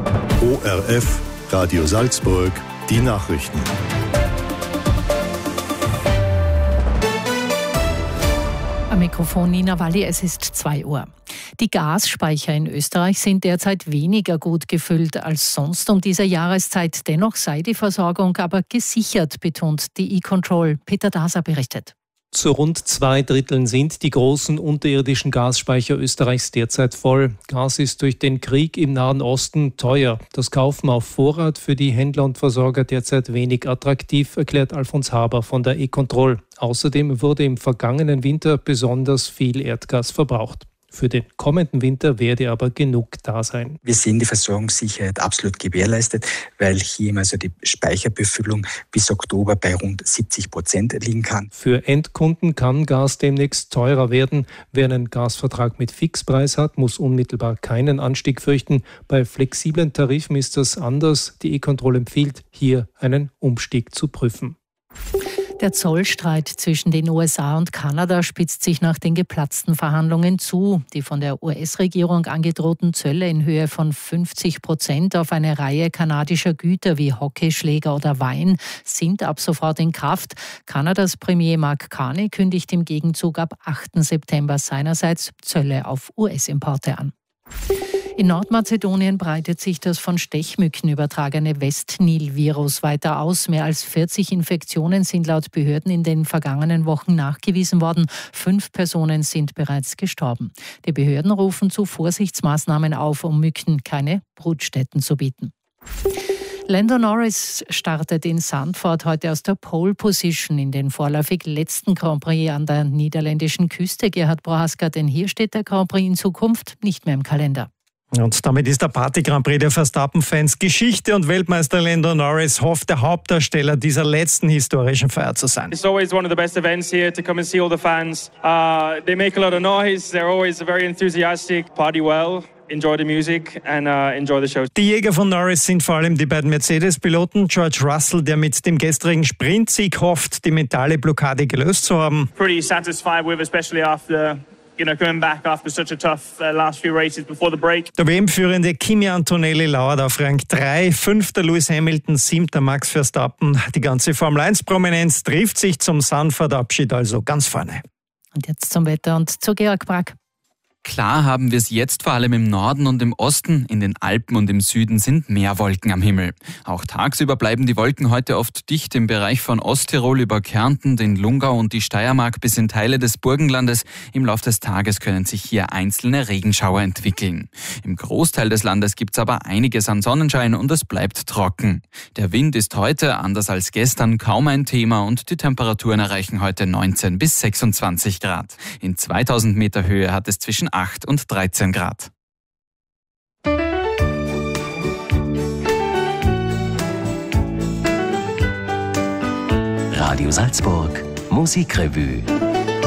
ORF, Radio Salzburg, die Nachrichten. Am Mikrofon Nina Walli, es ist 2 Uhr. Die Gasspeicher in Österreich sind derzeit weniger gut gefüllt als sonst um diese Jahreszeit. Dennoch sei die Versorgung aber gesichert, betont die E-Control. Peter Daser berichtet. Zu rund 2/3 sind die großen unterirdischen Gasspeicher Österreichs derzeit voll. Gas ist durch den Krieg im Nahen Osten teuer. Das Kaufen auf Vorrat für die Händler und Versorger derzeit wenig attraktiv, erklärt Alfons Haber von der E-Control. Außerdem wurde im vergangenen Winter besonders viel Erdgas verbraucht. Für den kommenden Winter werde aber genug da sein. Wir sehen die Versorgungssicherheit absolut gewährleistet, weil hier also die Speicherbefüllung bis Oktober bei rund 70% liegen kann. Für Endkunden kann Gas demnächst teurer werden. Wer einen Gasvertrag mit Fixpreis hat, muss unmittelbar keinen Anstieg fürchten. Bei flexiblen Tarifen ist das anders. Die E-Control empfiehlt, hier einen Umstieg zu prüfen. Der Zollstreit zwischen den USA und Kanada spitzt sich nach den geplatzten Verhandlungen zu. Die von der US-Regierung angedrohten Zölle in Höhe von 50% auf eine Reihe kanadischer Güter wie Hockeyschläger oder Wein sind ab sofort in Kraft. Kanadas Premier Mark Carney kündigt im Gegenzug ab 8. September seinerseits Zölle auf US-Importe an. In Nordmazedonien breitet sich das von Stechmücken übertragene West-Nil-Virus weiter aus. Mehr als 40 Infektionen sind laut Behörden in den vergangenen Wochen nachgewiesen worden. 5 Personen sind bereits gestorben. Die Behörden rufen zu Vorsichtsmaßnahmen auf, um Mücken keine Brutstätten zu bieten. Lando Norris startet in Zandvoort heute aus der Pole Position in den vorläufig letzten Grand Prix an der niederländischen Küste. Gerhard Prohaska, denn hier steht der Grand Prix in Zukunft nicht mehr im Kalender. Und damit ist der Party-Grand Prix der Verstappen-Fans Geschichte und Weltmeister Lando Norris hofft, der Hauptdarsteller dieser letzten historischen Feier zu sein. It's always one of the best events here to come and see all the fans. They make a lot of noise. They're always very enthusiastic. Party well. Enjoy the music and enjoy the show. Die Jäger von Norris sind vor allem die beiden Mercedes-Piloten. George Russell, der mit dem gestrigen Sprintsieg hofft, die mentale Blockade gelöst zu haben. Pretty satisfied with, especially after coming back after such a tough last few races before the break. Der WM-führende Kimi Antonelli lauert auf Rang 3, 5. Lewis Hamilton, 7. Max Verstappen. Die ganze Formel-1-Prominenz trifft sich zum Sanford-Abschied also ganz vorne. Und jetzt zum Wetter und zu Georg Brack. Klar haben wir es jetzt vor allem im Norden und im Osten. In den Alpen und im Süden sind mehr Wolken am Himmel. Auch tagsüber bleiben die Wolken heute oft dicht im Bereich von Osttirol über Kärnten, den Lungau und die Steiermark bis in Teile des Burgenlandes. Im Laufe des Tages können sich hier einzelne Regenschauer entwickeln. Im Großteil des Landes gibt es aber einiges an Sonnenschein und es bleibt trocken. Der Wind ist heute, anders als gestern, kaum ein Thema und die Temperaturen erreichen heute 19 bis 26 Grad. In 2000 Meter Höhe hat es zwischen 8 und 13 Grad. Radio Salzburg, Musikrevue.